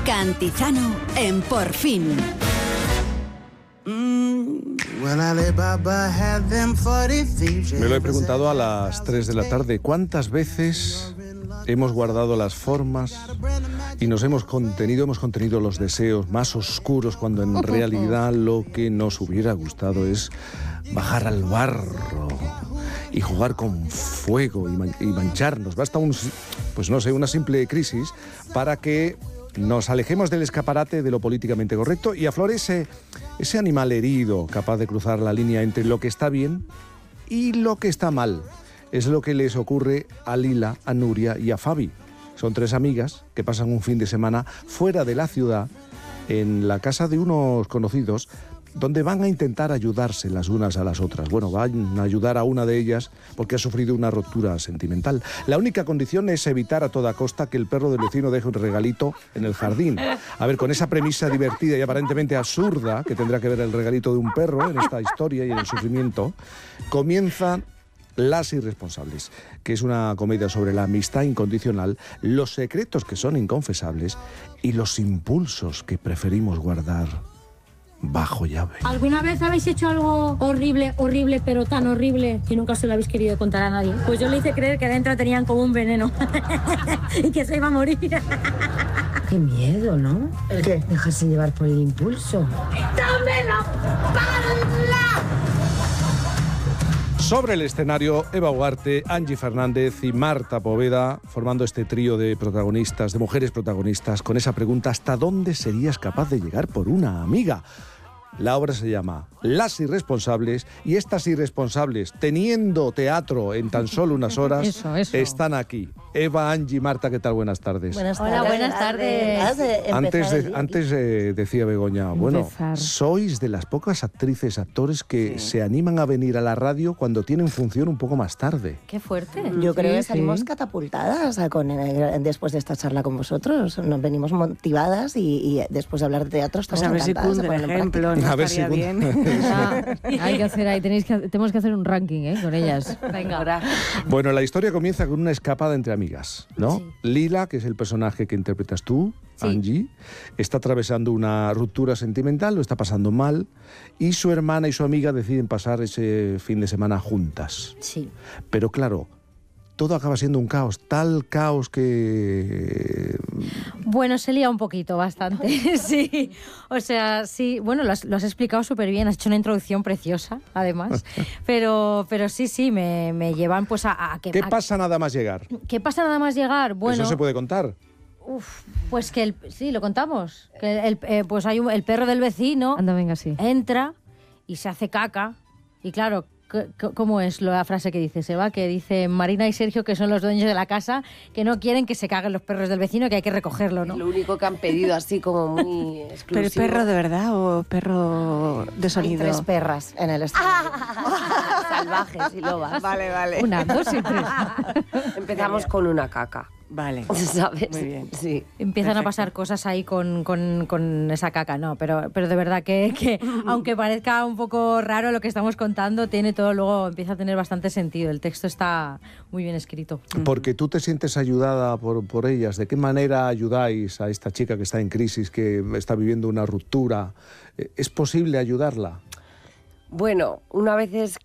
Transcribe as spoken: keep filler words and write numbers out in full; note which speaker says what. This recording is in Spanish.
Speaker 1: Cantizano en Por Fin.
Speaker 2: Me lo he preguntado a las tres de la tarde. ¿Cuántas veces hemos guardado las formas y nos hemos contenido, hemos contenido los deseos más oscuros cuando en realidad lo que nos hubiera gustado es bajar al barro y jugar con fuego y, man- y mancharnos? Basta un, pues no sé, una simple crisis para que nos alejemos del escaparate de lo políticamente correcto y aflore ese, ese animal herido capaz de cruzar la línea entre lo que está bien y lo que está mal. Es lo que les ocurre a Lila, a Nuria y a Fabi. Son tres amigas que pasan un fin de semana fuera de la ciudad en la casa de unos conocidos, donde van a intentar ayudarse las unas a las otras. Bueno, van a ayudar a una de ellas porque ha sufrido una ruptura sentimental. La única condición es evitar a toda costa que el perro del vecino deje un regalito en el jardín. A ver, con esa premisa divertida y aparentemente absurda que tendrá que ver el regalito de un perro en esta historia y en el sufrimiento, comienzan Las Irresponsables, que es una comedia sobre la amistad incondicional, los secretos que son inconfesables y los impulsos que preferimos guardar bajo llave.
Speaker 3: ¿Alguna vez habéis hecho algo horrible, horrible, pero tan horrible que nunca se lo habéis querido contar a nadie? Pues yo le hice creer que dentro tenían como un veneno y que se iba a morir.
Speaker 4: Qué miedo, ¿no? ¿El qué? Dejarse llevar por el impulso.
Speaker 3: ¡Dame la pala!
Speaker 2: Sobre el escenario, Eva Ugarte, Angie Fernández y Marta Poveda, formando este trío de protagonistas, de mujeres protagonistas, con esa pregunta: ¿hasta dónde serías capaz de llegar por una amiga? La obra se llama Las Irresponsables, y estas irresponsables, teniendo teatro en tan solo unas horas,
Speaker 5: Eso, eso.
Speaker 2: están aquí. Eva, Angie, Marta, ¿qué tal? Buenas tardes.
Speaker 4: Buenas
Speaker 3: Hola,
Speaker 4: tardes.
Speaker 3: buenas tardes.
Speaker 4: Has de empezar
Speaker 2: Antes, de-
Speaker 4: el-
Speaker 2: antes eh, decía Begoña, bueno,
Speaker 5: Empezar.
Speaker 2: sois de las pocas actrices, actores que se animan a venir a la radio cuando tienen función un poco más tarde.
Speaker 3: ¡Qué fuerte!
Speaker 4: Yo creo
Speaker 5: Sí,
Speaker 4: que salimos
Speaker 5: sí.
Speaker 4: catapultadas a- con, eh, después de esta charla con vosotros. Nos venimos motivadas y, y después de hablar de teatro estamos
Speaker 6: Pues a ver si
Speaker 4: encantadas de
Speaker 6: cunde el
Speaker 4: ponerlo en
Speaker 6: ejemplo,
Speaker 4: práctica.
Speaker 6: no
Speaker 2: A ver si
Speaker 6: estaría
Speaker 2: cunde.
Speaker 6: bien.
Speaker 5: Ah, hay que hacer ahí, tenéis que, tenemos que hacer un ranking, ¿eh? Con ellas.
Speaker 3: Venga.
Speaker 2: Bueno, la historia comienza con una escapada entre amigas, ¿no?
Speaker 3: Sí.
Speaker 2: Lila, que es el personaje que interpretas tú,
Speaker 3: Sí.
Speaker 2: Angie, está atravesando una ruptura sentimental, lo está pasando mal, y su hermana y su amiga deciden pasar ese fin de semana juntas.
Speaker 3: Sí.
Speaker 2: Pero claro, todo acaba siendo un caos, tal caos que...
Speaker 3: Bueno, se lía un poquito, bastante, sí. O sea, sí, bueno, lo has, lo has explicado súper bien, has hecho una introducción preciosa, además. Pero, pero sí, sí, me, me llevan pues a... a que,
Speaker 2: ¿Qué
Speaker 3: a-
Speaker 2: pasa nada más llegar?
Speaker 3: ¿Qué pasa nada más llegar? Bueno,
Speaker 2: Eso se puede contar.
Speaker 3: uf, pues que el, sí, lo contamos. Que el, eh, pues hay un- el perro del vecino
Speaker 5: Anda, venga, sí.
Speaker 3: entra y se hace caca. Y claro, c- c- ¿cómo es la frase que dice Seba? Que dice Marina y Sergio, que son los dueños de la casa, que no quieren que se caguen los perros del vecino, que hay que recogerlo, ¿no?
Speaker 7: Lo único que han pedido, así como muy exclusivo.
Speaker 6: ¿Pero perro de verdad o perro de
Speaker 4: Hay
Speaker 6: sonido?
Speaker 4: tres perras en el escenario.
Speaker 7: Salvajes y lobas.
Speaker 6: Vale, vale.
Speaker 5: Una, dos y tres.
Speaker 7: Empezamos con una caca,
Speaker 6: Vale.
Speaker 7: ¿sabes?
Speaker 6: Muy bien.
Speaker 7: Sí.
Speaker 3: Empiezan a
Speaker 6: Perfecto.
Speaker 3: pasar cosas ahí con, con- con esa caca, no, pero, pero de verdad que, que aunque parezca un poco raro lo que estamos contando, tiene todo, luego empieza a tener bastante sentido. El texto está muy bien escrito.
Speaker 2: Porque tú te sientes ayudada por, por ellas. ¿De qué manera ayudáis a esta chica que está en crisis, que está viviendo una ruptura? ¿Es posible ayudarla?
Speaker 7: Bueno, una vez es